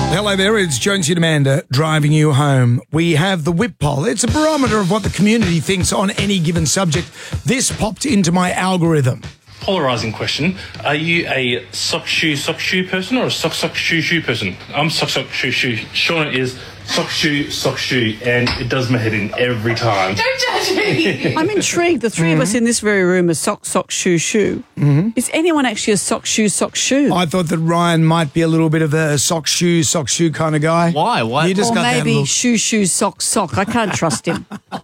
Hello there, it's Jonesy and Amanda driving you home. We have the whip poll. It's a barometer of what the community thinks on any given subject. This popped into my algorithm. Polarising question. Are you a sock shoe person or a sock shoe person? I'm sock shoe. Shauna is sock shoe, and it does my head in every time. Don't judge me. I'm intrigued. The three of us in this very room are sock, shoe. Mm-hmm. Is anyone actually a sock, shoe? I thought that Ryan might be a little bit of a sock, shoe kind of guy. Why? You just Or got maybe that shoe, sock. I can't trust him.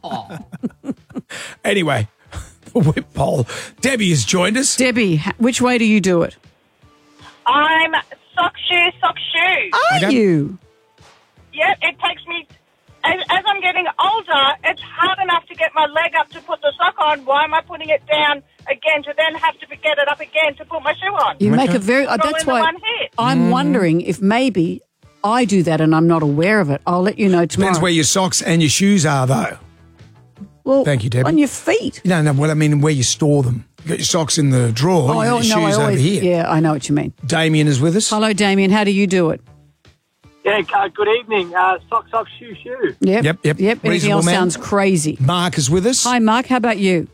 Anyway, the whip poll. Debbie has joined us. Debbie, which way do you do it? I'm sock shoe. Are Okay. you? Yep, it takes me, as I'm getting older, it's hard enough to get my leg up to put the sock on. Why am I putting it down again to then have to get it up again to put my shoe on? You make a very... All that's in the why one hit. I'm wondering if maybe I do that and I'm not aware of it. I'll let you know tomorrow. Depends where your socks and your shoes are, though. Well, Thank you, Debbie. on your feet. No, well, I mean where you store them. You got your socks in the drawer, you got your shoes over here. Yeah, I know what you mean. Damien is with us. Hello, Damien. How do you do it? Yeah, good evening. Sock, shoe. Yep. Anything Reasonable else man. sounds crazy. Mark is with us. Hi, Mark. How about you?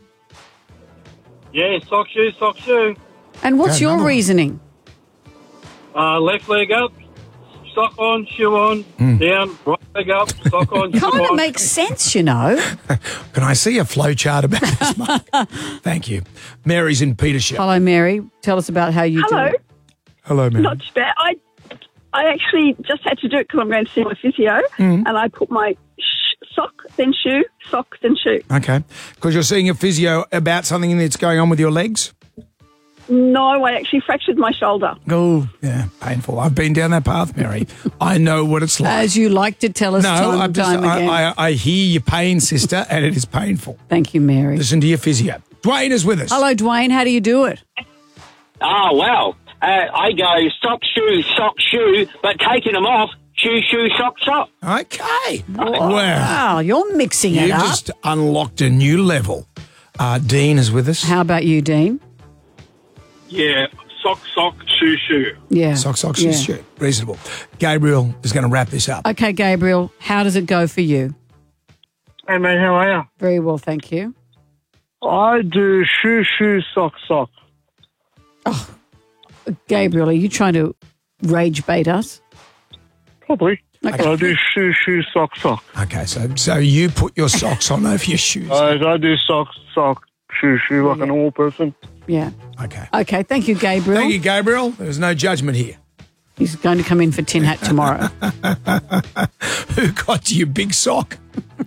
Yeah, sock, shoe. And what's Okay, your number one. reasoning? Left leg up, sock on, shoe on, down, right leg up, sock on, shoe Kind of on. makes sense, you know. Can I see a flow chart about this, Mark? Thank you. Mary's in Petersham. Hello, Mary. Tell us about how you do Hello. it. Hello, Mary. Not too bad. I actually just had to do it because I'm going to see my physio, and I put my sock, then shoe, sock, then shoe. Okay. Because you're seeing a physio about something that's going on with your legs? No, I actually fractured my shoulder. Oh, yeah, painful. I've been down that path, Mary. I know what it's like. As you like to tell us time and time again. I hear your pain, sister, and it is painful. Thank you, Mary. Listen to your physio. Dwayne is with us. Hello, Dwayne. How do you do it? Oh, well, I go sock, shoe, but taking them off, shoe, sock. Okay. Wow, you're mixing it You up. just unlocked a new level. Dean is with us. How about you, Dean? Yeah, sock, shoe. Yeah. Sock, yeah. shoe. Reasonable. Gabriel is going to wrap this up. Okay, Gabriel, how does it go for you? Hey, mate, how are you? Very well, thank you. I do shoe, sock. Gabriel, are you trying to rage bait us? Probably. Okay. But I do shoe, sock. Okay, so you put your socks on over your shoes. I do sock, shoe like a normal person. Yeah. Okay. Okay, thank you, Gabriel. Thank you, Gabriel. There's no judgment here. He's going to come in for Tin Hat tomorrow. Who got you, big sock?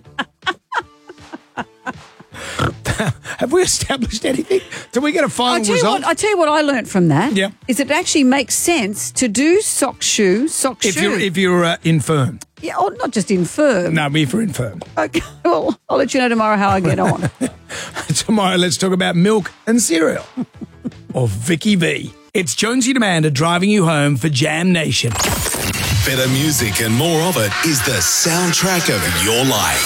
Have we established anything? Did we get a final result? I tell you what I learnt from that. Yep. Is it actually makes sense to do sock shoe. If you're infirm. Yeah, or not just infirm. No, me for infirm. Okay, well, I'll let you know tomorrow how I get on. Tomorrow, let's talk about milk and cereal. Or Vicky V. It's Jonesy and Amanda driving you home for Jam Nation. Better music and more of it is the soundtrack of your life.